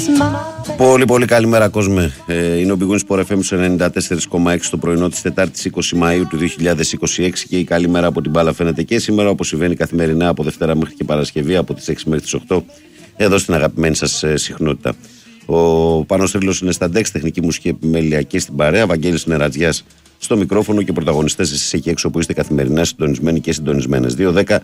Πολύ πολύ καλημέρα κόσμε. Είναι ο Big Win Sport FM 94,6 το πρωινό της Τετάρτης 20 Μαΐου του 2026 και η καλημέρα από την μπάλα φαίνεται και σήμερα, όπως συμβαίνει καθημερινά από Δευτέρα μέχρι και Παρασκευή από τις 6 μέχρι τις 8 εδώ στην αγαπημένη σας συχνότητα. Ο Πάνος Τρίλος είναι στα ντεξ, τεχνική μουσική επιμέλεια και στην παρέα. Βαγγέλης Νερατζιάς στο μικρόφωνο και πρωταγωνιστές εσείς εκεί έξω που είστε καθημερινά συντονισμένοι και συντονισμένες. 2-10-95-79,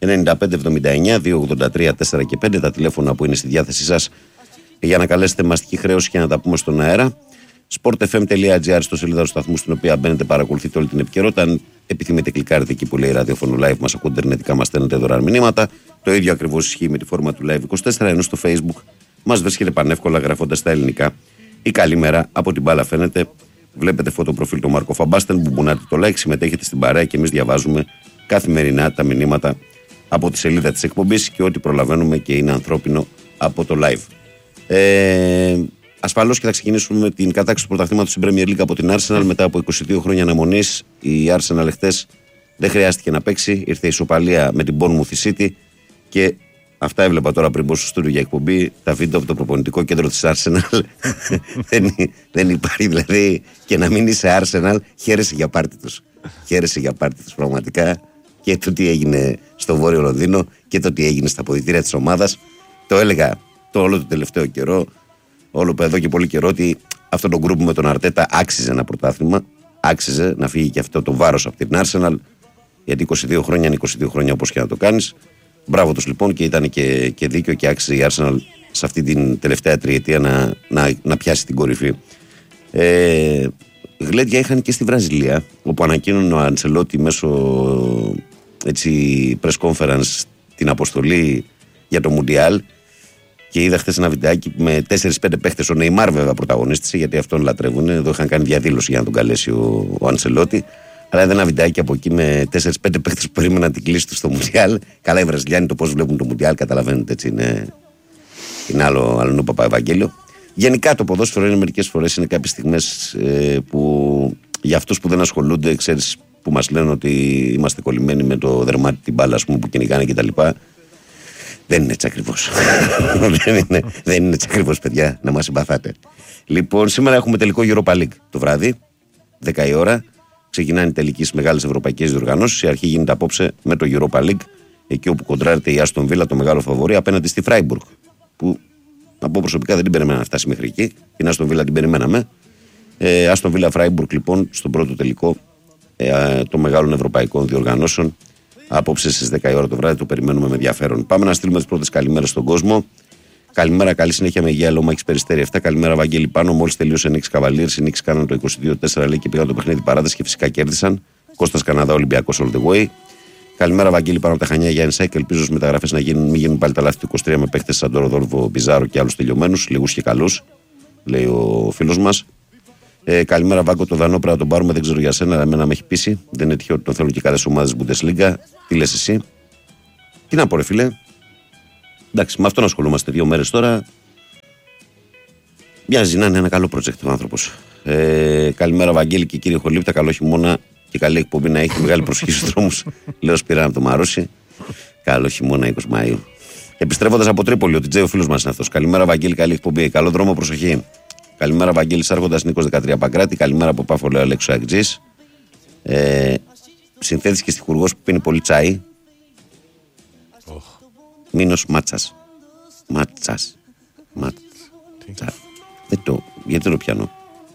2-83-4 και 5 τα τηλέφωνα που είναι στη διάθεσή σας για να καλέσετε μαστική χρέωση και να τα πούμε στον αέρα. sportfm.gr στο σελίδα του σταθμού, στην οποία μπαίνετε, παρακολουθείτε όλη την επικαιρότητα. Αν επιθυμείτε, κλικάρετε εκεί που λέει ραδιόφωνο live, μας ακούτε ιντερνετικά, μας στέλνετε δωρεάν μηνύματα. Το ίδιο ακριβώς ισχύει με τη φόρμα του Live 24, ενώ στο Facebook μας βρίσκεται πανεύκολα γράφοντας τα ελληνικά. Η καλημέρα από την μπάλα φαίνεται. Βλέπετε φωτοπροφίλ του Μάρκο Φαμπάστεν, μπουμπουνάτε το like, συμμετέχετε στην παρέα και εμείς διαβάζουμε καθημερινά τα μηνύματα από τη σελίδα της εκπομπής και ό,τι προλαβαίνουμε και είναι ανθρώπινο από το live. Ασφαλώς και θα ξεκινήσουμε με την κατάκτηση του πρωταθλήματος στην Premier League από την Arsenal μετά από 22 χρόνια αναμονής. Η Arsenal χτες δεν χρειάστηκε να παίξει, ήρθε η ισοπαλία με την Bournemouth City και αυτά έβλεπα τώρα πριν μπω στο στούντιο για εκπομπή. Τα βίντεο από το προπονητικό κέντρο της Arsenal δεν υπάρχει, δηλαδή, και να μην είσαι Arsenal, χαίρεσαι για πάρτι τους. Χαίρεσαι για πάρτι τους πραγματικά, και το τι έγινε στο Βόρειο Λονδίνο και το τι έγινε στα αποδυτήρια της ομάδας. Το έλεγα το όλο το τελευταίο καιρό, όλο εδώ και πολύ καιρό, ότι αυτό το γκρουπ με τον Αρτέτα άξιζε ένα πρωτάθλημα, άξιζε να φύγει και αυτό το βάρος από την Arsenal, γιατί 22 χρόνια είναι 22 χρόνια όπως και να το κάνεις. Μπράβο τους λοιπόν, και ήταν και δίκιο και άξιζε η Arsenal σε αυτή την τελευταία τριετία να πιάσει την κορυφή. Γλέντια είχαν και στη Βραζιλία, όπου ανακοίνωνε ο Αντσελότη μέσω press conference την αποστολή για το Μουντιάλ. Και είδα χθες ένα βιντεάκι με 4-5 παίχτες. Ο Νεϊμάρ βέβαια πρωταγωνίστησε, γιατί αυτόν λατρεύουν. Εδώ είχαν κάνει διαδήλωση για να τον καλέσει ο Αντσελότη. Αλλά είδα ένα βιντεάκι από εκεί με 4-5 παίχτες που περίμεναν την κλίση του στο Μουντιάλ. Καλά, οι Βραζιλιάνοι το πώς βλέπουν το Μουντιάλ, καταλαβαίνετε, έτσι είναι άλλο Παπαευαγγέλιο. Γενικά το ποδόσφαιρο είναι μερικές φορές, είναι κάποιες στιγμές που για αυτούς που δεν ασχολούνται, ξέρεις, που μας λένε ότι είμαστε κολλημένοι με το δερμάτι την μπάλα, ας πούμε, που κυνηγάνε κτλ. Δεν είναι έτσι ακριβώς. δεν είναι έτσι ακριβώς, παιδιά, να μας συμπαθάτε. Λοιπόν, σήμερα έχουμε τελικό Europa League το βράδυ, 10 η ώρα. Ξεκινάνε οι τελικοί στις μεγάλες ευρωπαϊκές διοργανώσεις. Η αρχή γίνεται απόψε με το Europa League, εκεί όπου κοντράρεται η Άστον Βίλα, το μεγάλο φαβορί, απέναντι στη Φράιμπουργκ. Που από προσωπικά δεν την περιμέναμε να φτάσει μέχρι εκεί. Την Άστον Βίλα την περιμέναμε. Άστον Βίλα Φράιμπουργκ, λοιπόν, στον πρώτο τελικό των μεγάλων ευρωπαϊκών διοργανώσεων. Απόψε στις 10 η ώρα το βράδυ, το περιμένουμε με ενδιαφέρον. Πάμε να στείλουμε τις πρώτες καλημέρες στον κόσμο. Καλημέρα, καλή συνέχεια με υγεία, Λόμακης Περιστέρη 7. Καλημέρα, Βαγγέλη Πάνο. Μόλις τελείωσε Νίξ Καβαλίρς. Οι Νίξ κάναν το 22-4, λέει, και πήγαν το παιχνίδι παράταση και φυσικά κέρδισαν. Κώστας Καναδά, Ολυμπιακός all the way. Καλημέρα, Βαγγέλη Πάνο από τα Χανιά, Γιάννη Σάικ. Ελπίζω στις μεταγραφές να μην γίνουν πάλι τα λάθη του 23 με παίχτες σαν τον Ροδόλφο Πιζάρο και άλλους τελειωμένους, λίγους και καλούς, λέει ο φίλος μας. Καλημέρα, Βάγκο. Το Δανό πρέπει να τον πάρουμε, δεν ξέρω για σένα, εμένα με έχει πείσει. Δεν είναι τυχαίο ότι τον θέλουν και καλές ομάδες Bundesliga. Τι λες εσύ? Τι να πω, ρε φίλε. Εντάξει, με αυτόν ασχολούμαστε 2 μέρες τώρα. Μοιάζει να είναι ένα καλό project ο άνθρωπος. Καλημέρα, Βαγγέλη και κύριε Χολίπτα. Καλό χειμώνα και καλή εκπομπή να έχει. Μεγάλη προσοχή στους δρόμους. Λέω Σπυράν από το Μαρούσι. Καλό χειμώνα 20 Μαΐου. Επιστρέφοντας από Τρίπολη, ο Τιτζέι, ο φίλος μας είναι αυτός. Καλημέρα, Βαγγέλη, καλή εκπομπή. Καλό δρόμο, προσοχή. Καλημέρα, Βαγγέλης Άρχοντας, Νίκος 13 Παγκράτη. Καλημέρα από Πάφο, λέω Αλέξου Αγτζής. Συνθέτης και στιχουργός που πίνει πολύ τσάι. Μήνος Μάτσας. Μάτσας. Γιατί δεν το πιάνω.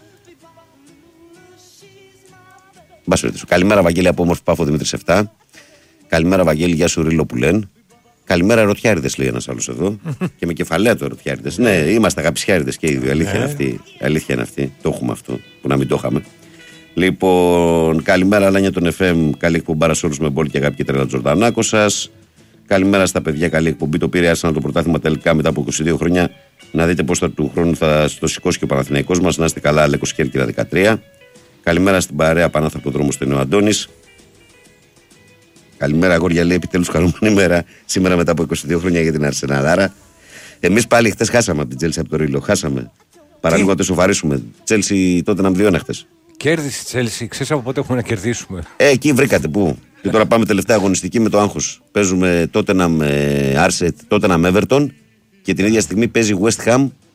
Καλημέρα, Βαγγέλη, από όμορφη Πάφο Δημήτρης 7. Καλημέρα, Βαγγέλη, γεια σου Ρίλο που λένε. Καλημέρα, ερωτιάριδες, λέει ένας άλλος εδώ. Και με κεφαλαία το ερωτιάριδες. Ναι, είμαστε αγαπησιάριδες και οι δύο. Αλήθεια είναι αυτή. Το έχουμε αυτό, που να μην το είχαμε. Λοιπόν, καλημέρα, Λάνια των FM. Καλή εκπομπάρα σε όλους με μπόλ και αγάπη και τρέλα Τζορδανάκο σας. Καλημέρα στα παιδιά, καλή εκπομπή. Το πήρε Arsenal το πρωτάθλημα τελικά μετά από 22 χρόνια. Να δείτε πώς του χρόνου θα το σηκώσει και ο Παναθηναϊκός μας. Να είστε καλά, Αλέκος Κέρκυρα 13. Καλημέρα στην παρέα, Πανάθα δρόμο στο Νέο Αντώνης. Καλημέρα, αγόρια, λέει, επιτέλους χαρούμενη μέρα σήμερα μετά από 22 χρόνια για την Arsenal. Άρα, εμείς πάλι χτες χάσαμε από την Chelsea από το Ρίλο. Χάσαμε. Παραλίγο να το σοβαρήσουμε. Chelsea τότε να μπλιώνει χτες. Κέρδισε η Chelsea. Ξέρεις από πότε έχουμε να κερδίσουμε? Εκεί βρήκατε πού. Και τώρα πάμε τελευταία αγωνιστική με το άγχος. Παίζουμε Tottenham Everton και την ίδια στιγμή παίζει West Ham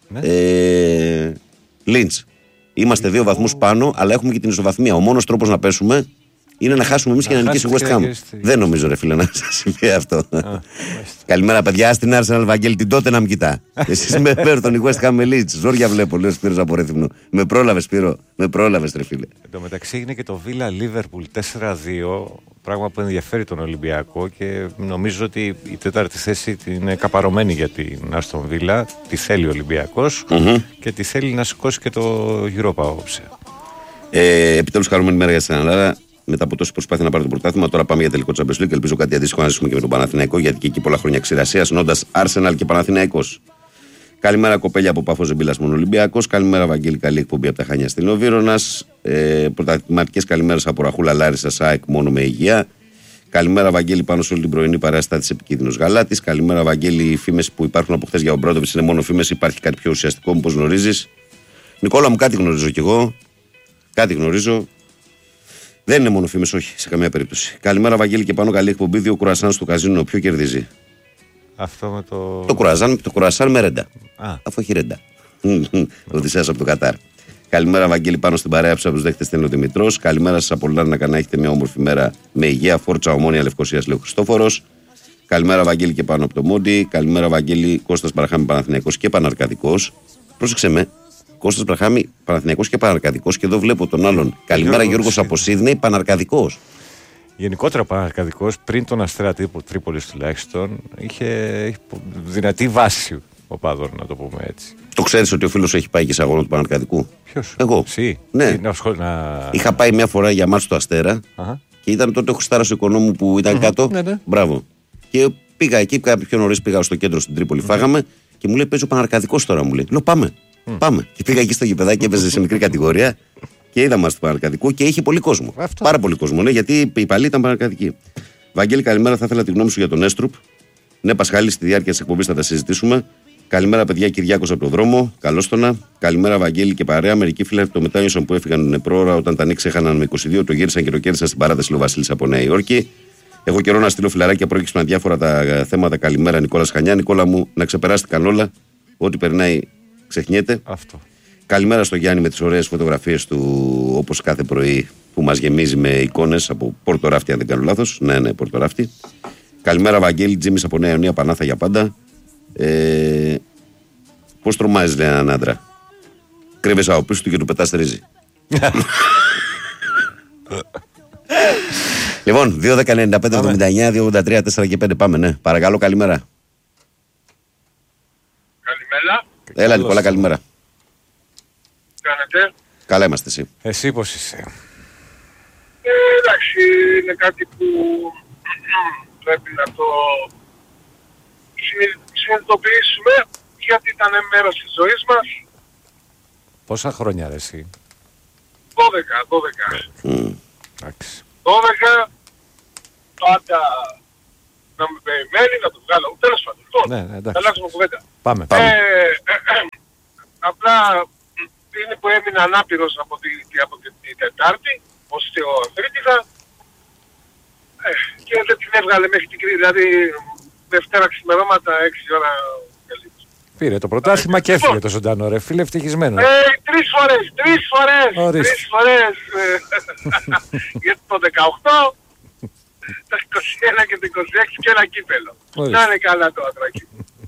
Λίντς. Είμαστε 2 βαθμούς πάνω, αλλά έχουμε και την ισοβαθμία. Ο μόνος τρόπος να πέσουμε είναι να χάσουμε εμείς και να νικήσει η West Ham. Δεν νομίζω, ρε φίλε, να σας συμβεί αυτό. Καλημέρα, παιδιά. Στην Arsenal, Βαγγέλη, την τότε να μην κοιτά. Εσείς με Everton, η West Ham με Leeds. Ζόρια βλέπω, λέω Σπύρος από Ρέθυμνο. Με πρόλαβες, Σπύρο. Με πρόλαβες, ρε φίλε. Εν τω μεταξύ έγινε και το Villa Liverpool 4-2. Πράγμα που ενδιαφέρει τον Ολυμπιακό και νομίζω ότι η τέταρτη θέση είναι καπαρωμένη για την Άστον Βίλα. Τη θέλει ο Ολυμπιακός και τη θέλει να σηκώσει και το Europa απόψε. Επιτέλους, χαρούμενη μέρα για την Ελλάδα. Μετά από τόση προσπάθεια να πάρει το πρωτάθλημα, τώρα πάμε για τελικό Champions League. Ελπίζω κάτι αντίστοιχο να ζήσουμε και με τον Παναθηναϊκό, γιατί και εκεί πολλά χρόνια ξηρασίας, ενώντας Arsenal και Παναθηναϊκός. Καλημέρα, κοπέλια από Πάφο Ζεμπίλας μόνο Ολυμπιακός. Καλημέρα, Βαγγέλη, καλή εκπομπή από τα Χανιά στην Οβύρονας. Πρωταθληματικές καλημέρες από Ραχούλα Λάρισα ΣΑΕΚ μόνο με υγεία. Καλημέρα, Βαγγέλη, πάνω σε όλη την πρωινή παράσταση της επικίνδυνος Γαλάτης. Καλημέρα, Βαγγέλη, οι φήμες που υπάρχουν από χθες για τον Μπράντοβιτς είναι μόνο φήμες. Υπάρχει κάτι πιο ουσιαστικό, όπως γνωρίζεις. Νικόλα μου, κάτι γνωρίζω κι εγώ. Κάτι γνωρίζω. Δεν είναι μόνο φήμες, όχι, σε καμία περίπτωση. Καλημέρα, Βαγγέλη, και πάνω καλή εκπομπή. 2 κουρασάν στο καζίνο, ποιο κερδίζει? Αυτό με το. Το κουρασάν με ρέντα. Αφού έχει ρέντα. Οδυσσέας από το Κατάρ. Καλημέρα, Βαγγέλη, πάνω στην παρέα από του δέχτε Στέλνο Δημητρός. Καλημέρα σας από Λάρνα, να έχετε μια όμορφη μέρα με υγεία. Φόρτσα, Ομόνια, Λευκοσίας, λέει ο Χριστόφορος. Καλημέρα, Βαγγέλη, και πάνω από το Μόντι. Καλημέρα, Βαγγέλη, Κώστας Παραχάμη, Παναθηναϊκός και Παναρκαδικός. Πρόσεξε με. Κώστας Παραχάμη, Παναθηναϊκός και Παναρκαδικός. Και εδώ βλέπω τον άλλον. Καλημέρα, Γιώργος από Σίδνεϊ, Παναρκαδικός. Γενικότερα, Παναρκαδικός πριν τον Αστέρα Τρίπολης τουλάχιστον είχε δυνατή βάση οπαδών, να το πούμε έτσι. Το ξέρεις ότι ο φίλος έχει πάει και σε αγώνα του Παναρκαδικού? Ποιος? Εγώ. Εσύ? Ναι. Είχα πάει μια φορά για μάτς του Αστέρα και ήταν τότε ο Χριστάρας ο Οικονόμου που ήταν κάτω. Ναι. Μπράβο. Και πήγα εκεί, κάποιο πιο νωρίς πήγα στο κέντρο στην Τρίπολη, φάγαμε και μου λέει: Παίζει ο Παναρκαδικός τώρα, μου λέει. Λέω: Πάμε. Πάμε. Και πήγα εκεί στο γηπεδάκι, έπαιζε σε μικρή κατηγορία και είδα μας του Παναρκαδικού και είχε πολύ κόσμο. Αυτό. Πάρα πολύ κόσμο, ναι, γιατί οι παλιοί ήταν Παναρκαδικοί. Βαγγέλη, καλημέρα. Θα ήθελα τη γνώμη σου για τον Έστρουπ. Ναι, Πασχάλη, στη διάρκεια της εκπομπής θα τα συζητήσουμε. Καλημέρα, παιδιά, Κυριάκος από το δρόμο. Καλώς το να. Καλημέρα, Βαγγέλη και παρέα. Μερικοί φίλοι το μετάνιωσαν που έφυγαν πρόωρα όταν τα Νίξ έχαναν με 22, το γύρισαν και το κέρδισαν στην παράταση ο Βασίλης από Νέα Υόρκη. Έχω καιρό να στείλω φιλαράκια, πρόκειψαν διάφορα τα θέματα. Καλημέρα, Νικόλας Χανιά. Νικόλα μου, να ξεπεράστηκαν όλα. Ό,τι περνάει ξεχνιέται. Αυτό. Καλημέρα στο Γιάννη με τις ωραίες φωτογραφίες του, όπως κάθε πρωί, που μας γεμίζει με εικόνες από Πορτοράφτη, αν δεν κάνω λάθος. Ναι, Πορτοράφτη. Καλημέρα, Βαγγέλη, Τζίμις από Νέα Ιωνία, Πανάθα για πάντα. Πώς τρομάζεις, λέει έναν άντρα? Κρύβεσαι από πίσω του και του πετάς ρύζι. Λοιπόν, 2-10-95-79-283-4 και 5 πάμε, ναι. Παρακαλώ, καλημέρα. Καλημέρα. Έλα, Νικόλα, καλημέρα. Κάνετε? Καλά είμαστε, εσύ? Εσύ πώς είσαι? Εντάξει, είναι κάτι που πρέπει να το συνειδητοποιήσουμε, γιατί ήταν μέρος της ζωής μας. Πόσα χρόνια, ρε εσύ? 12. Εντάξει. 12, πάντα να με περιμένει, να το βγάλω. Τέλος πάντων. Ναι, εντάξει. Αλλάξουμε κουβέντα. Πάμε. Απλά είναι που έμεινα ανάπηρος από την Τετάρτη, ως θεοαθρίτηχα, και δεν την έβγαλε μέχρι την Κρήτη, δηλαδή Δευτέρα ξημερώματα 6 ώρα και λίγο. Πήρε το πρωτάθλημα και έφυγε το ζωντανό, ρε φίλε, ευτυχισμένο. 3 φορές. Γιατί το 18, το 21 και το 26 και ένα κύπελο. Να είναι καλά το ατράκι.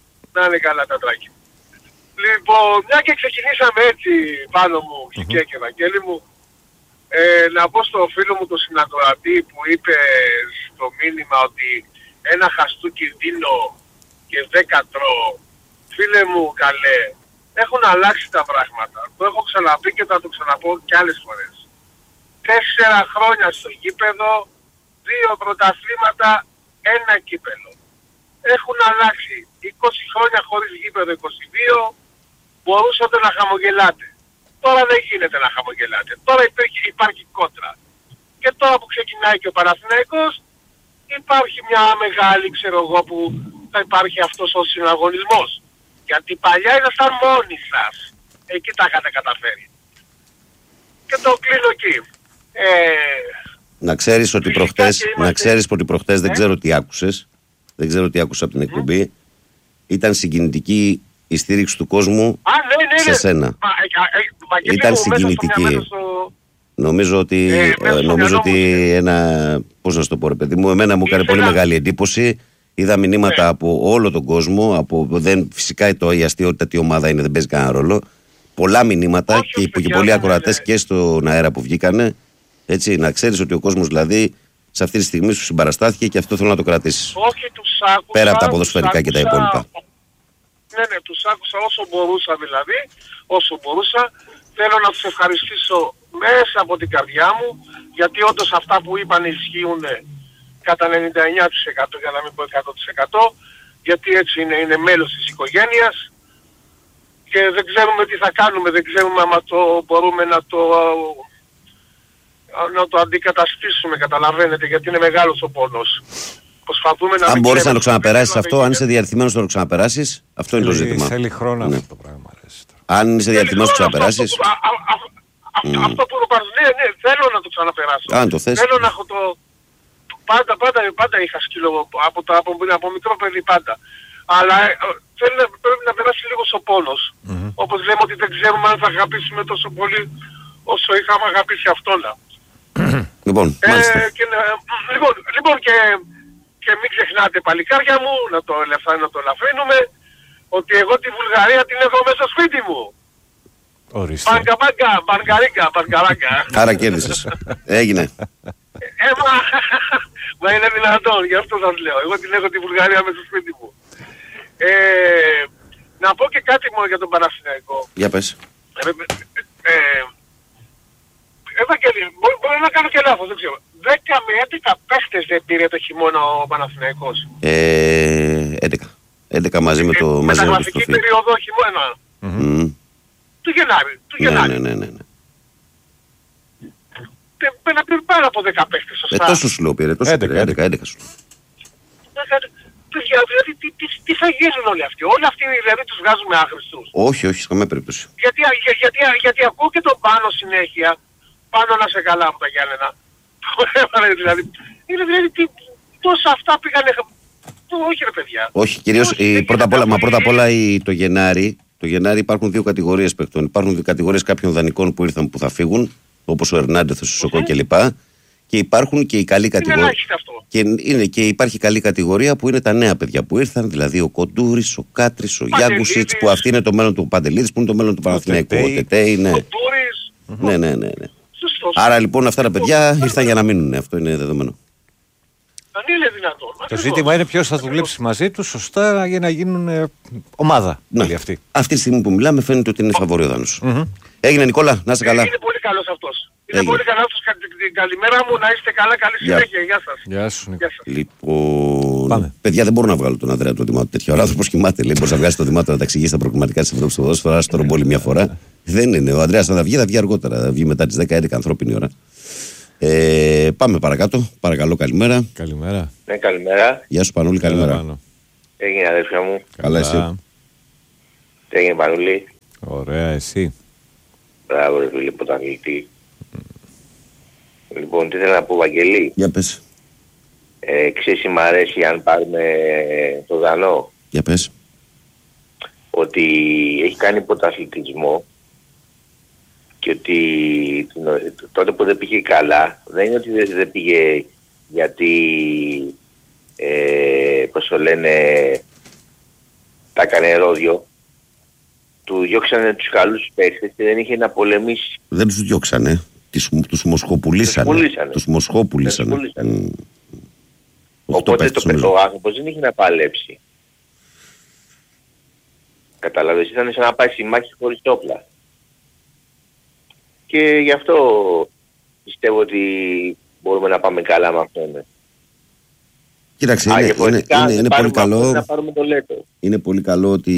Λοιπόν, μια και ξεκινήσαμε έτσι πάνω μου, Χικέ και Βαγγέλη μου, να πω στο φίλο μου το συνακροατή που είπε στο μήνυμα ότι ένα χαστούκι δίνω και 10 τρώω. Φίλε μου καλέ, έχουν αλλάξει τα πράγματα. Το έχω ξαναπεί και θα το ξαναπώ και άλλες φορές. 4 χρόνια στο γήπεδο, 2 πρωταθλήματα, 1 κύπελο. Έχουν αλλάξει 20 χρόνια χωρίς γήπεδο, 22, μπορούσατε να χαμογελάτε. Τώρα δεν γίνεται να χαμογελάτε. Τώρα υπάρχει κόντρα. Και τώρα που ξεκινάει και ο Παναθηναϊκός, υπάρχει μια μεγάλη, ξέρω εγώ, που θα υπάρχει αυτός ο συναγωνισμός. Γιατί παλιά ήσασταν μόνοι σας. Εκεί τα είχατε καταφέρει. Και το κλείνω εκεί. Να ξέρεις ότι προχτές, δεν ξέρω τι άκουσες. Δεν ξέρω τι άκουσα από την εκπομπή. Ήταν συγκινητική η στήριξη του κόσμου σε σένα. Ήταν συγκινητική. Νομίζω ότι πώς να σου το πω ρε παιδί μου, εμένα μου έκανε πολύ μεγάλη εντύπωση. Είδα μηνύματα από όλο τον κόσμο, φυσικά η αστείωτητα τι ομάδα είναι δεν παίζει κανένα ρόλο. Πολλά μηνύματα και πολλοί ακροατές και στον αέρα που βγήκανε. Έτσι, να ξέρεις ότι ο κόσμος δηλαδή σε αυτή τη στιγμή σου συμπαραστάθηκε και αυτό θέλω να το κρατήσεις. Όχι, τους άκουσα. Πέρα από τα ποδοσφαιρικά και τα υπόλοιπα. Ναι, τους άκουσα όσο μπορούσα δηλαδή. Όσο μπορούσα. Θέλω να τους ευχαριστήσω μέσα από την καρδιά μου, γιατί όντως αυτά που είπαν ισχύουν κατά 99% για να μην πω 100%, γιατί έτσι είναι μέλος της οικογένειας και δεν ξέρουμε τι θα κάνουμε, δεν ξέρουμε άμα μπορούμε να το αντικαταστήσουμε, καταλαβαίνετε, γιατί είναι μεγάλος ο πόνος. Προσπαθούμε να... Αν μπορείς να το ξαναπεράσεις αυτό, αν είσαι διαρρυθμένος να το ξαναπεράσεις, αυτό είναι το ζήτημα. Θέλει χρόνο αυτό το πράγμα. Αν είσαι διαρρυθμένος να το ξαναπεράσεις... Αυτό που ναι, θέλω να το ξαναπεράσω. Αν το θες. Θέλω να έχω το... Πάντα είχα σκύλο από μικρό παιδί πάντα. Αλλά πρέπει να περάσει λίγο ο πόνος. Όπως λέμε ότι δεν ξέρουμε αν θα αγαπήσουμε τόσο πολύ όσο είχαμε αγαπήσει αυτόνα. Λοιπόν, και μην ξεχνάτε παλικάρια μου, να το ελαφρύνουμε, ότι εγώ τη Βουλγαρία την έχω μέσα στο σπίτι μου. Μπαγκαρίκα. Άρα κέρδισες. Έγινε. Μα είναι δυνατόν, γι' αυτό σας λέω. Εγώ την έχω τη Βουλγαρία μέσα στο σπίτι μου. Να πω και κάτι μόνο για τον Παναθηναϊκό. Για πες. Ευαγγέλη, μπορεί να κάνω και λάθος, δεν ξέρω. 10 με 11 παίχτες δεν πήρε το χειμώνα ο Παναθηναϊκός. 11 μαζί με το στροφή. Μεταγραφική περίοδο χειμώνα. Του Γενάρη. Ναι. Να πήρε πάνω από 10 παίχτες, σωστά. Τόσο σου λέω πήρε, 11 σου. Δηλαδή τι θα γίνουν όλοι αυτοί. Όλοι αυτοί δηλαδή τους βγάζουμε άχρηστους. Όχι, σε καμία περίπτωση. Γιατί ακούω και τον Πάνο συνέχεια. Πάνω να σε καλά από τα Γιάννενα. Δηλαδή, είναι δηλαδή τόσα αυτά πήγανε... Όχι ρε παιδιά. Όχι, κυρίως πρώτα απ' όλα το Γενάρη υπάρχουν δύο κατηγορίες παιχτών. Υπάρχουν δύο κατηγορίες κάποιων δανεικών που ήρθαν που θα φύγουν, όπως ο Ερνάντεθ, ο Σισοκό κλπ. Και υπάρχουν και οι καλή κατηγορία. Και υπάρχει καλή κατηγορία που είναι τα νέα παιδιά που ήρθαν, δηλαδή ο Κοντούρης, ο Κάτρης, ο Γιάγκουσιτς, που αυτή είναι το μέλλον του Παντελίδης, που είναι το μέλλον του Παναθηναϊκού. Ο Τετέι, ναι. Ναι. Άρα λοιπόν αυτά τα παιδιά ήρθαν για να μείνουν. Αυτό είναι δεδομένο. Αν είναι δυνατόν. Το ζήτημα είναι ποιος θα δουλέψει μαζί τους σωστά για να γίνουν ομάδα. Ναι. Αυτή τη στιγμή που μιλάμε φαίνεται ότι είναι φαβορί ο Δάνος. Έγινε Νικόλα, να είστε καλά. Είναι πολύ καλός αυτός. Είναι πολύ καλός αυτός. Καλημέρα μου, να είστε καλά, καλή συνέχεια. Γεια σας. Γεια σου Νικόλα. Λοιπόν, παιδιά δεν μπορώ να βγάλω τον Ανδρέα του Δημάτου τέτοια ώρα. Άνθρωπος κοιμάται, λέει. Μπορείς να βγάλεις τον Δημάτου να τα εξηγήσει τα προβληματικά της Ευρώπης στο ποδόσφαιρο, άρα στον πόλη μια φορά. Δεν είναι. Ο Ανδρέας θα βγει αργότερα. Θα βγει μετά τις 10-11 ανθρώπινη ώρα. Πάμε παρακάτω. Παρακαλώ, καλημέρα. Καλημέρα. Ναι, καλημέρα. Γεια σου Πανούλη, καλημέρα. Έγινε αδέρφια μου. Καλά εσύ. Τι έγινε Πανούλη. Ωραία, εσύ. Μπράβο ρε φίλε Ποταγλητή. Λοιπόν, τι θέλω να πω Βαγγελή. Για πες. Ξέρεις μ' αρέσει αν πάρουμε το Δανό. Για πες. Ότι έχει κάνει πρωταθλητισμό και ότι τότε που δεν πήγε καλά, δεν είναι ότι δεν πήγε γιατί, πώς το λένε, τα έκανε ερόδιο. Του διώξανε τους καλούς παίκτες και δεν είχε να πολεμήσει. Δεν τους διώξανε, τους μοσχοπουλήσανε. Τους μοσχοπουλήσανε. Οπότε ο άνθρωπος δεν είχε να παλέψει. Καταλαβαίνεις, ήταν σαν να πάει στη μάχη χωρίς όπλα. Και γι' αυτό πιστεύω ότι μπορούμε να πάμε καλά με αυτόν. Κοίταξε, είναι πολύ καλό. Να πάρουμε το Λέτο. Είναι πολύ καλό ότι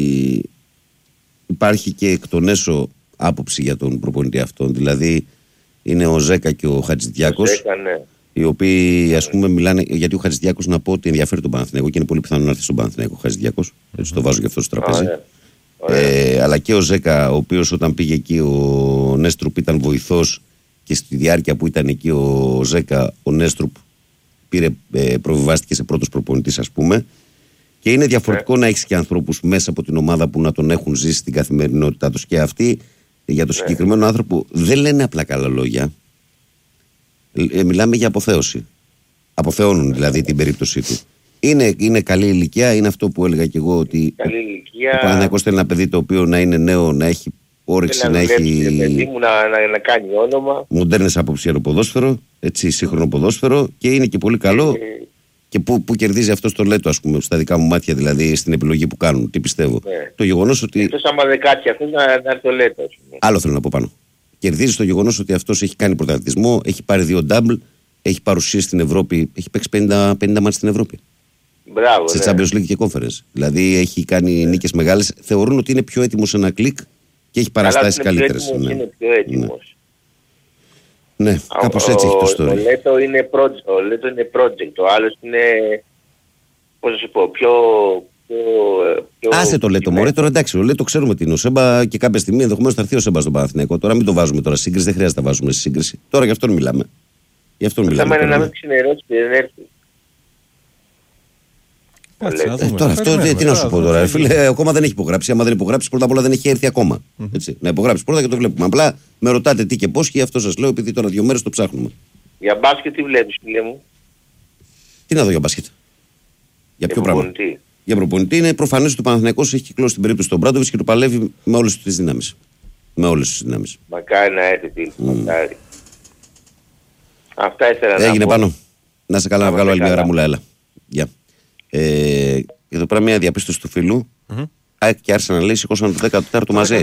υπάρχει και εκ των έσω άποψη για τον προπονητή αυτόν. Δηλαδή είναι ο Ζέκα και ο Χατζηδιάκος. Ναι. Οι οποίοι ας πούμε μιλάνε, γιατί ο Χατζηδιάκος να πω ότι ενδιαφέρει τον Παναθηναϊκό και είναι πολύ πιθανό να έρθει στον Παναθηναϊκό ο Χατζηδιάκος. Έτσι το βάζω και αυτό στο τραπέζι. Αλλά και ο Ζέκα, ο οποίος όταν πήγε εκεί ο Νέστρουπ ήταν βοηθός και στη διάρκεια που ήταν εκεί ο Ζέκα, ο Νέστρουπ προβιβάστηκε σε πρώτος προπονητής ας πούμε. Και είναι διαφορετικό να έχεις και ανθρώπους μέσα από την ομάδα που να τον έχουν ζήσει στην καθημερινότητά τους. Και αυτοί για τον συγκεκριμένο άνθρωπο δεν λένε απλά καλά λόγια. Μιλάμε για αποθέωση. Αποθεώνουν δηλαδή την περίπτωσή του. Είναι καλή ηλικία, είναι αυτό που έλεγα και εγώ ότι ο Παναθηναϊκός θέλει ένα παιδί το οποίο να είναι νέο, να έχει όρεξη, να έχει να κάνει όνομα. Μοντέρνες άποψη αεροποδόσφαιρο, έτσι, σύγχρονο ποδόσφαιρο και είναι και πολύ καλό. Και που κερδίζει αυτό στο Λέτο, ας πούμε, στα δικά μου μάτια, δηλαδή στην επιλογή που κάνουν. Τι πιστεύω. Το γεγονός ότι. Εκτός άμα δεν κάτσει αυτός να έρθει το Λέτο. Άλλο θέλω να πω πάνω. Κερδίζει το γεγονός ότι αυτός έχει κάνει πρωταθλητισμό, έχει πάρει 2 double, έχει παρουσία στην Ευρώπη, έχει παίξει 50 μάτς στην Ευρώπη. Μπράβο. Σε Champions League και Conference. Δηλαδή έχει κάνει νίκες μεγάλες. Θεωρούν ότι είναι πιο έτοιμος σε ένα κλικ και έχει παραστάσεις καλύτερες. Είναι πιο έτοιμος. Ναι, κάπως έτσι έχει το story. Ο Λέτο είναι project, ο άλλος είναι, πώς να σου πω, πιο άσε το Λέτο, μωρέ, τώρα εντάξει, ο Λέτο ξέρουμε τι είναι ο Σέμπα και κάποια στιγμή ενδεχομένως θα έρθει ο Σέμπα στον Παναθηναϊκό. Τώρα μην το βάζουμε τώρα σύγκριση, δεν χρειάζεται να βάζουμε σύγκριση. Τώρα γι' αυτόν μιλάμε. Θα είναι να μην ξενερώσει και δεν έρθει. Τώρα αυτό τι να σου πω τώρα, φίλε, ακόμα δεν έχει υπογράψει. Άμα δεν υπογράψει, πρώτα απ' όλα δεν έχει έρθει ακόμα. Έτσι, να υπογράψει πρώτα και το βλέπουμε. Απλά με ρωτάτε τι και πώς και αυτό σας λέω, επειδή τώρα 2 μέρες το ψάχνουμε. Για μπάσκετ τι βλέπεις, φίλε μου? Τι να δω για μπάσκετ? Για ποιο πράγμα? Για προπονητή είναι προφανές ότι ο Παναθηναϊκός έχει κυκλώσει την περίπτωση του Μπράντοβιτς και το παλεύει με όλες τις δυνάμεις. Με όλες τις δυνάμεις. Μακάρι να έρθει, μακάρι. Αυτά ήθελα να πω. Έγινε πάνω. Να σε καλά, να βγάλω άλλη μια γραμμούλα, έλα. Γεια. Εδώ πέρα μια διαπίστωση του φίλου. ΑΕΚ και Arsenal λέει σηκώσαν το 14ο μαζί.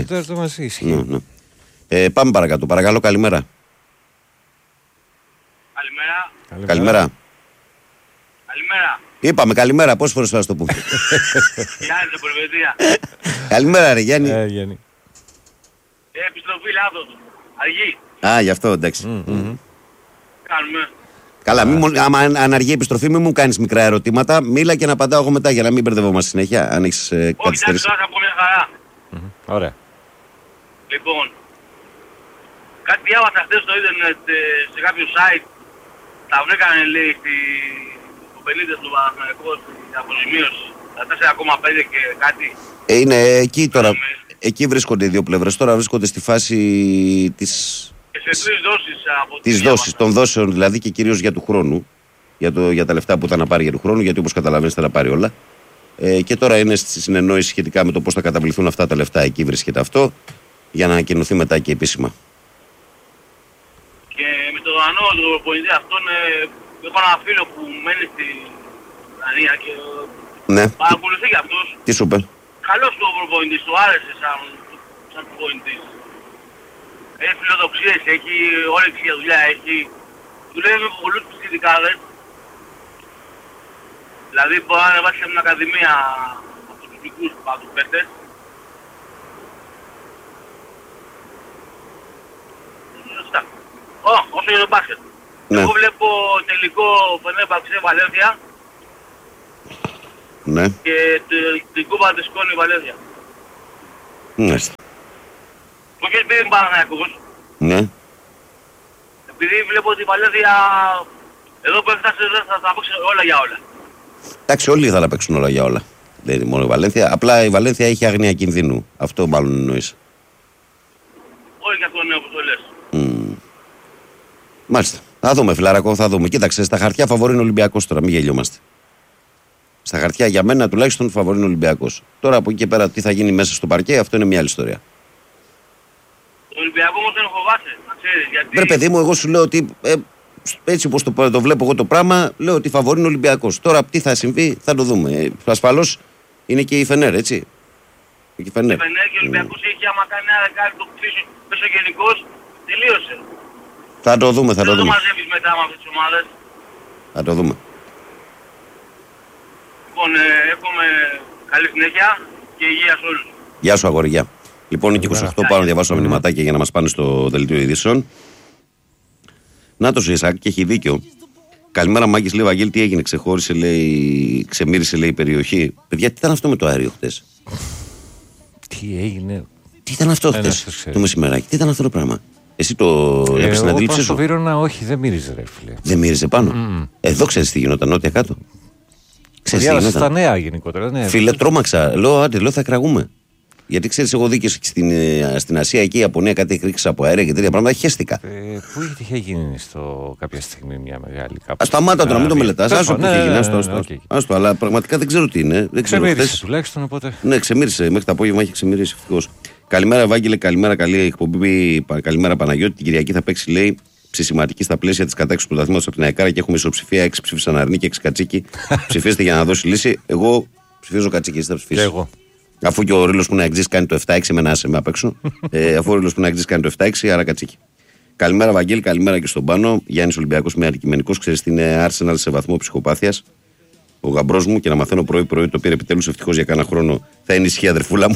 Πάμε παρακάτω. Παρακαλώ, καλημέρα. Καλημέρα. Είπαμε καλημέρα, πόσες φορές θα το πούμε? Γιάννη, το Πολυβετία. Καλημέρα, ρε Γιάννη. Επιστροφή λάθος. Αργή. Γι' αυτό εντάξει. Κάνουμε. Καλά, άμα αν αργεί η επιστροφή, μην μου κάνεις μικρά ερωτήματα. Μίλα και να απαντάω εγώ μετά για να μην μπερδευόμαστε συνέχεια. Αν έχεις καθυστερήσει. Όχι, θα πω μια χαρά. Ωραία. Λοιπόν, κάτι διάβασα χθες στο ίντερνετ σε κάποιο site. Τα βρήκανε, λέει, στη Κοπελίδες του Παναθηναϊκού στην αποζημίωση. Τα 4,5 και κάτι. Είναι εκεί τώρα. Εκεί βρίσκονται οι δύο πλευρές. Τώρα βρίσκονται στη φάση της. Σε 3 δόσεις από τις δόσεις, των δόσεων δηλαδή και κυρίως για του χρόνου. Για τα λεφτά που θα να πάρει για του χρόνου, γιατί όπως καταλαβαίνεις θα τα πάρει όλα. Και τώρα είναι στη συνεννόηση σχετικά με το πώς θα καταβληθούν αυτά τα λεφτά. Εκεί βρίσκεται αυτό, για να ανακοινωθεί μετά και επίσημα. Και με τον ανώδρο προπονητή αυτόν, έχω ένα φίλο που μένει στη Δανία και παρακολουθεί και αυτός. Τι σου είπε? Καλός του προπονητής, του άρεσε σαν προπονητής. Έχει φιλοδοξίες, έχει όρεξη για δουλειά, του λέει με πολλούς πιτσιρικάδες. Δηλαδή μπορεί να ανεβάσει σε μια ακαδημία από τους δικούς του παίκτες. Σωστά. Όσο για το μπάσκετ. Εγώ βλέπω τελικό Φενέρμπαξε Βαλένθια. Ναι. Και την Κούπα της Σκόνη Βαλένθια. Μάλιστα. Που έχεις πει Παναθηναϊκός. Ναι. Επειδή βλέπω ότι η Βαλένθια εδώ που έφτασε θα παίξει όλα για όλα. Εντάξει, όλοι θα τα παίξουν όλα για όλα. Δεν είναι μόνο η Βαλένθια. Απλά η Βαλένθια έχει άγνοια κινδύνου. Αυτό μάλλον εννοείς. Όχι και αυτό είναι όπως το λες. Μάλιστα. Θα δούμε, φιλαρακό, θα δούμε. Κοίταξε, στα χαρτιά φαβορεί είναι Ολυμπιακός τώρα, μην γελιόμαστε. Στα χαρτιά για μένα τουλάχιστον φαβορεί είναι Ολυμπιακός. Τώρα από εκεί και πέρα τι θα γίνει μέσα στο παρκέ, αυτό είναι μια άλλη ιστορία. Το Ολυμπιακό όμως δεν φοβάσαι, να ξέρεις. Γιατί... Βρε παιδί μου, εγώ σου λέω ότι έτσι όπως το βλέπω εγώ το πράγμα, λέω ότι φαβορεί είναι Ολυμπιακός. Τώρα τι θα συμβεί θα το δούμε. Ασφαλώς είναι και η Φενέρ, έτσι. Η Φενέρ και ο Ολυμπιακός έχει άμα κάνει ένα δεκάρι το πίσω γενικός, τελείωσε. Θα το δούμε, θα το δούμε. Δεν το μαζεύεις μετά με αυτές τις ομάδες. Θα το δούμε. Λοιπόν, εύχομαι καλή συνέχεια και υγεία σε όλους. Γεια σου αγόρι, γεια. Λοιπόν, είναι και 28, πάω να διαβάσω τα μηνυματάκια για να μας πάνε στο δελτίο ειδήσεων. Νάτος ο Ισάκ και έχει δίκιο. Καλημέρα Μάγκης, λέει Βαγγέλη, τι έγινε, ξεχώρισε, λέει, ξεμύρισε, λέει, η περιοχή. Παιδιά, τι ήταν αυτό με το αέριο χτες? Τι έγινε? Τι ήταν αυτό χτες το μεσημεράκι, τι ήταν αυτό το πράγμα? Εσύ το έπρεπε στην αντίληψή σου? Στο Βύρωνα, όχι, δεν μύριζε, ρε φίλε. Δεν μύριζε πάνω. Εδώ ξέρεις τι γινόταν, νότια κάτω. Στα νέα γενικότερα. Ναι. Φίλε, τρόμαξα. Λέω θα κραγούμε. Γιατί ξέρεις, εγώ δίκαιο στην Ασία εκεί η Ιαπωνία κάτι εκρήξει από αέρα και τέτοια πράγματα. Χαίστηκα. Πού είχε γίνει κάποια στιγμή μια μεγάλη κάπου. Σταμάτα τώρα, μην το μελετάς. Άστο που είχε γίνει. Άστο, αλλά πραγματικά δεν ξέρω τι είναι. Ξεμύρισε τουλάχιστον οπότε. Ναι, ξεμύρισε. Μέχρι το απόγευμα έχει ξεμυρίσει ευτυχώς. Καλημέρα, Ευάγγελε, καλημέρα, καλή εκπομπή. Καλημέρα, Παναγιώτη. Την Κυριακή θα παίξει, λέει, ψησιματική στα πλαίσια τη κατάξυση του πρωταθλήματος από την ΑΕΚΑΡΑ και έχουμε ισοψηφία. 6 ψήφισαν αρνή και 6 κατσίκι. Ψηφίστε για να δώσει λύση. Εγώ ψηφίζω κατσίκι, εσύ θα ψηφίσει. Αφού και ο Ρήλος που να εξής κάνει το 7-6, εμένα άσε με απ' έξω. Αφού ο Ρήλος που να εξής κάνει το 7-6, άρα κατσίκι. Καλημέρα, Βαγγέλη, καλημέρα και στον Πάνο. Γιάννης Ολυμπιακός με αντικειμενικός. Ξέρεις τι είναι Arsenal σε βαθμό ψυχοπάθειας. Ο γαμπρός μου και να μαθαίνω πρωί-πρωί το πήρε επιτέλους. Ευτυχώς για κάνα χρόνο θα ενισχύει, αδερφούλα μου.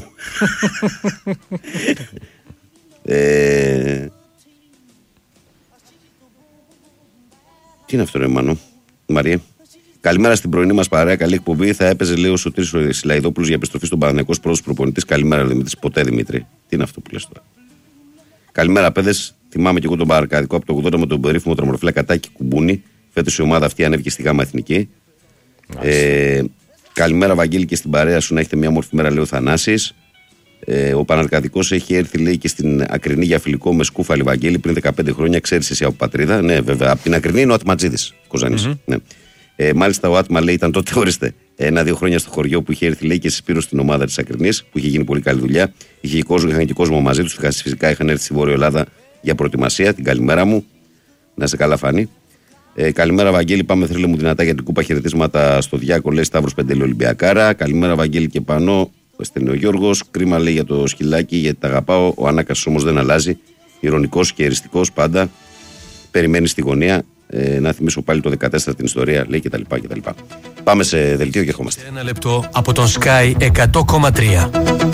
Τι είναι αυτό, ρε Μάνο, Μαρία. Καλημέρα στην πρωινή μας παρέα. Καλή εκπομπή. Θα έπαιζε, λέει, ο Σωτήρης ο Σιλαϊδόπουλος για επιστροφή στον Παναθηναϊκό πρώτος προπονητής. Καλημέρα, Δημήτρης. Ποτέ, Δημήτρη. Τι είναι αυτό που λες τώρα. Καλημέρα, παιδες. Θυμάμαι και εγώ τον Παρακαδικό από το 80 με τον περίφημο τερματοφύλακα Τάκη Κουμπούνη. Φέτος η ομάδα αυτή ανέβηκε στη ΓΑΜΑ Εθνική. Καλημέρα, Βαγγέλη, και στην παρέα σου να έχετε μια μορφή μέρα, λέει ο Θανάσης. Ο Παναρκαδικός έχει έρθει, λέει, και στην Ακρινή για φιλικό με Σκούφαλη, Βαγγέλη, πριν 15 χρόνια. Ξέρεις εσύ από πατρίδα. Ναι, βέβαια. Από την Ακρινή είναι ο Ατματζίδης Κοζανής. Ναι. Μάλιστα, ο Άτμα, λέει, ήταν τότε, ορίστε, 1-2 χρόνια στο χωριό που είχε έρθει, λέει, και συσπήρωσε στην ομάδα της Ακρινής, που είχε γίνει πολύ καλή δουλειά. Είχαν και κόσμο μαζί τους. Φυσικά είχαν έρθει στη Βόρεια Ελλάδα για προετοιμασία. Την καλημέρα μου. Να σε καλά, Φάνη. Καλημέρα, Βαγγέλη. Πάμε, θρύλε μου, δυνατά για την κούπα. Χαιρετίσματα στο Διάκο, λέει, Σταύρος Πεντέλη Ολυμπιακάρα. Καλημέρα, Βαγγέλη, και πάνω. Στέλνει ο Γιώργος. Κρίμα, λέει, για το σκυλάκι, γιατί τα αγαπάω. Ο Ανάκασος όμως δεν αλλάζει. Ηρωνικός και εριστικός πάντα. Περιμένει στη γωνία. Να θυμίσω πάλι το 14 την ιστορία, λέει, κτλ. Πάμε σε δελτίο και ερχόμαστε. Ένα λεπτό από τον Sky 100,3.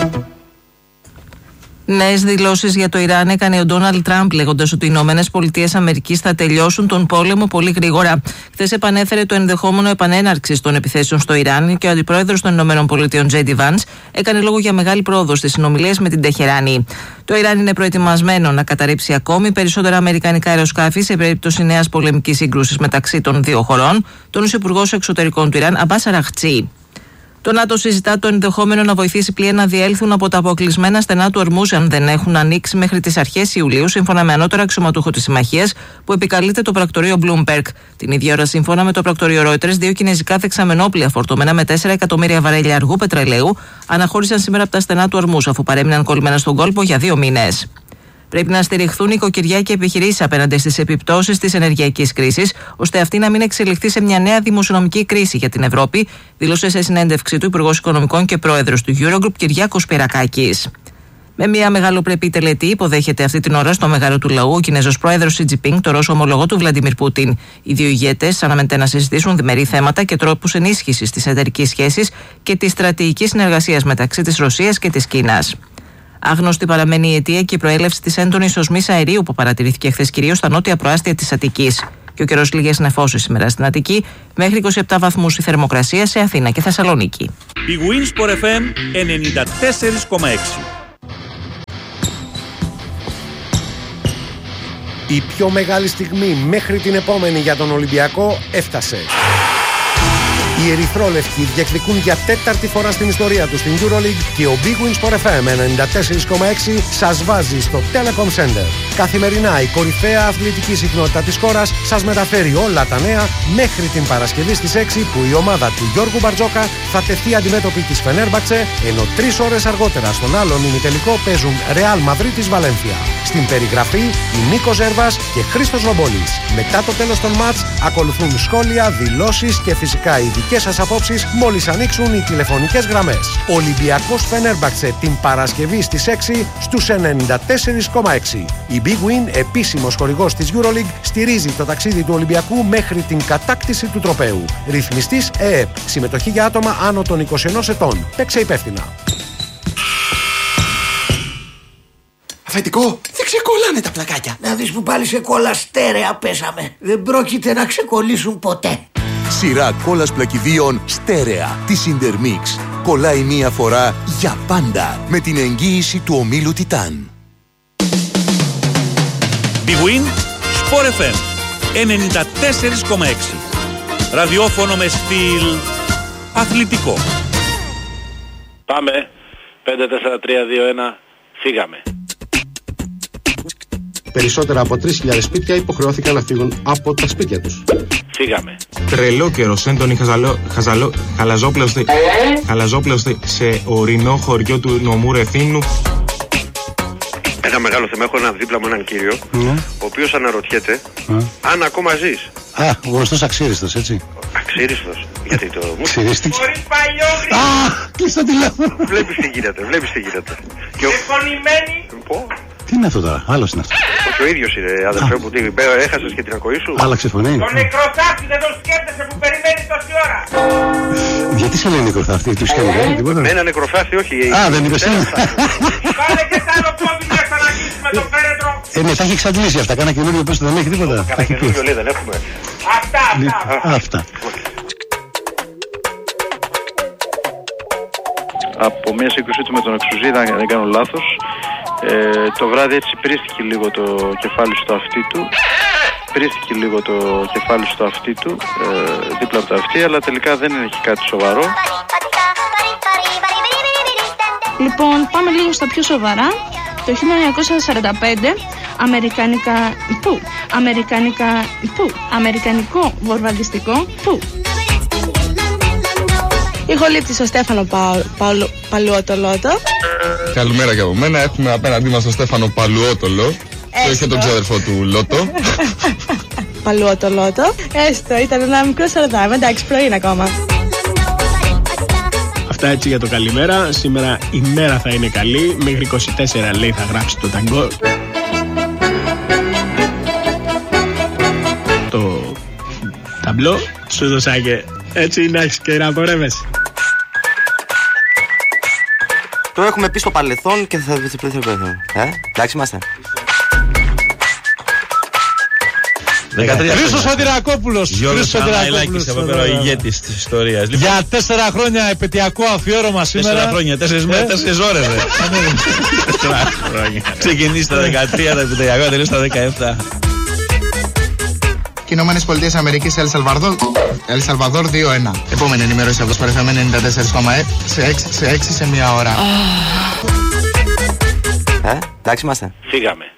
Νέες δηλώσεις για το Ιράν έκανε ο Ντόναλντ Τραμπ, λέγοντας ότι οι ΗΠΑ θα τελειώσουν τον πόλεμο πολύ γρήγορα. Χθες επανέφερε το ενδεχόμενο επανέναρξης των επιθέσεων στο Ιράν και ο αντιπρόεδρος των ΗΠΑ, Τζέιντι Βαντς, έκανε λόγο για μεγάλη πρόοδο στις συνομιλίες με την Τεχεράνη. Το Ιράν είναι προετοιμασμένο να καταρρύψει ακόμη περισσότερα αμερικανικά αεροσκάφη σε περίπτωση νέας πολεμικής σύγκρουσης μεταξύ των δύο χωρών, τόνισε ο Υπουργός Εξωτερικών του Ιράν, Αμπάς Αραχτσί. Το ΝΑΤΟ συζητά το ενδεχόμενο να βοηθήσει πλοία να διέλθουν από τα αποκλεισμένα στενά του Ορμούζ αν δεν έχουν ανοίξει μέχρι τις αρχές Ιουλίου, σύμφωνα με ανώτερο αξιωματούχο της συμμαχίας, που επικαλείται το πρακτορείο Bloomberg. Την ίδια ώρα, σύμφωνα με το πρακτορείο Reuters, 2 κινέζικα δεξαμενόπλοια φορτωμένα με 4 εκατομμύρια βαρέλια αργού πετρελαίου αναχώρησαν σήμερα από τα στενά του Ορμούζ, αφού παρέμειναν κολλημένα στον κόλπο για 2 μήνες. Πρέπει να στηριχθούν οικοκυριά και επιχειρήσεις απέναντι στις επιπτώσεις της ενεργειακής κρίσης, ώστε αυτή να μην εξελιχθεί σε μια νέα δημοσιονομική κρίση για την Ευρώπη, δήλωσε σε συνέντευξή του Υπουργός Οικονομικών και Πρόεδρος του Eurogroup, Κυριάκος Πυρακάκης. Με μια μεγαλοπρεπή τελετή υποδέχεται αυτή την ώρα στο μέγαρο του λαού ο Κινέζος Πρόεδρος Σι Τζινπίνγκ, το Ρώσο ομολογό του Βλαντιμίρ Πούτιν. Οι δύο ηγέτες αναμένεται να συζητήσουν διμερεί θέματα και τρόπους ενίσχυσης της εταιρικής σχέσης και της στρατηγικής συνεργασίας μεταξύ της Ρωσίας και της Κίνας. Άγνωστη παραμένει η αιτία και η προέλευση της έντονης οσμής αερίου που παρατηρήθηκε χθες κυρίως στα νότια προάστια της Αττικής. Και ο καιρός λίγες νεφώσεις σήμερα στην Αττική, μέχρι 27 βαθμούς η θερμοκρασία σε Αθήνα και Θεσσαλονίκη. Η Winsport FM 94,6. Η πιο μεγάλη στιγμή μέχρι την επόμενη για τον Ολυμπιακό έφτασε. Οι ερυθρόλευκοι διεκδικούν για 4η φορά στην ιστορία τους στην EuroLeague και ο Big Win Sport FM 94,6 σας βάζει στο Telecom Center. Καθημερινά η κορυφαία αθλητική συχνότητα της χώρας σας μεταφέρει όλα τα νέα μέχρι την Παρασκευή στις 6 που η ομάδα του Γιώργου Μπαρτζόκα θα τεθεί αντιμέτωπη της Φενέρμπαξε, ενώ 3 ώρες αργότερα στον άλλον ημιτελικό παίζουν Real Madrid της Βαλένθια. Στην περιγραφή η Νίκος Ζέρβας και Χρήστος Ρομπόλης. Μετά το τέλος των μάτς ακολουθούν σχόλια, δηλώσεις και φυσικά ειδικές σας απόψεις μόλις ανοίξουν οι τηλεφωνικές γραμμές. Ολυμπιακός Φενέρμπαξε την Παρασκευή στις 6 στους 94,6. Η Big Win, επίσημος χορηγός της EuroLeague, στηρίζει το ταξίδι του Ολυμπιακού μέχρι την κατάκτηση του τροπαίου. Ρυθμιστής ΕΕΠ. Συμμετοχή για άτομα άνω των 21 ετών. Παίξε υπεύθυνα. Αφεντικό, δεν ξεκολλάνε τα πλακάκια. Να δεις που πάλι σε κόλλα στέρεα πέσαμε. Δεν πρόκειται να ξεκολλήσουν ποτέ. Σειρά κόλλας πλακιδίων στέρεα της Intermix. Κολλάει μία φορά για πάντα με την εγγύηση του ομίλου Τιτάν. Big Win Sport FM 94,6. Ραδιόφωνο με στυλ Αθλητικό. Πάμε. 5, 4, 3, 2, 1. Φύγαμε. Περισσότερα από 3.000 σπίτια υποχρεώθηκαν να φύγουν από τα σπίτια τους. Φύγαμε. Τρελό καιρός, έντονη χαλαζόπλαιστη σε ορεινό χωριό του νομού Ρεθύμνου. Ένα μεγάλο θέμα, έχω ένα δίπλα μου έναν κύριο, ο οποίος αναρωτιέται αν ακόμα ζεις. Α, γνωστός αξίριστος, έτσι. Αξίριστος, γιατί το... Αξίριστηκε. Χωρίς παλιόγρι. Α, κλείστο τηλέφωνο. Βλέπεις τι γίνεται. Εφωνημένη. Τι είναι αυτό τώρα, άλλος είναι αυτό. Όχι, ο ίδιος είναι, αδελφέ μου, τι, έχασες και την ακοή σου. Άλλαξε φωνή. Το νεκροθάφτη δεν τον σκέφτεσαι που περιμένει τόση ώρα. Γιατί σε λέει νεκροθάφτη, του σκέφτεσαι τίποτα. Με ένα νεκροθάφτη, όχι. Α, δεν είπες ένα. Πάνε και σ' άλλο πόδι να ξαναγείς με το φέρετρο. Ναι, τα έχει εξαντλήσει αυτά, κάνα καινούριο πες δεν έχει τίποτα. Κάνα καινούριο λέει δεν έχουμε. Αυτά. Από μια σύγκρουσή του με τον Εξουζίδα, αν δεν κάνω λάθος, το βράδυ έτσι πρίστηκε λίγο το κεφάλι στο αυτί του. Δίπλα από το αυτί, αλλά τελικά δεν έχει κάτι σοβαρό. Λοιπόν, πάμε λίγο στα πιο σοβαρά. Το 1945, αμερικανικό βορβαλιστικό ηχολήπτης ο Στέφανο Παλουότολότο. Καλημέρα και από μένα. Έχουμε απέναντί μας τον Στέφανο Παλουότολο και όχι τον ξάδερφο του Λότο. Παλουότολότο. Έστω, ήταν ένα μικρό σαρδάμ. Εντάξει, πρωί είναι ακόμα. Αυτά έτσι για το καλημέρα. Σήμερα η μέρα θα είναι καλή. Μέχρι 24 λέει θα γράψει το ταγκό. Το ταμπλό σου δώσα και έτσι να έχεις και να πορεύεσαι. Το έχουμε πει στο παρελθόν και θα δείτε πλέον. Εντάξει είμαστε. Χρήστος Σωτηρακόπουλος. Γιώργος Αναηλάκης από πέρα, ο ηγέτης της ιστορίας. Για 4 χρόνια επαιτειακό αφιέρωμα σήμερα. 4 χρόνια, 4 μέρες, 4 ώρες. 4 χρόνια. Ξεκινήσει στα 13, τα επαιτειακό, τελείωσε στα 17. Ηνωμένες Πολιτείες Αμερικής, Ελ Σαλβαδόρ 2-1. Επόμενη ενημέρωση από το Sport FM 94,6 σε 1 ώρα. Εντάξει είμαστε. Φύγαμε.